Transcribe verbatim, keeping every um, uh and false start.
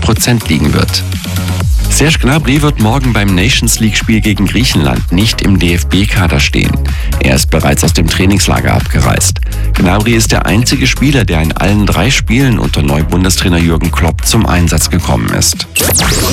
Prozent liegen wird. Serge Gnabry wird morgen beim Nations-League-Spiel gegen Griechenland nicht im D F B-Kader stehen. Er ist bereits aus dem Trainingslager abgereist. Gnabry ist der einzige Spieler, der in allen drei Spielen unter Neubundestrainer Jürgen Klopp zum Einsatz gekommen ist.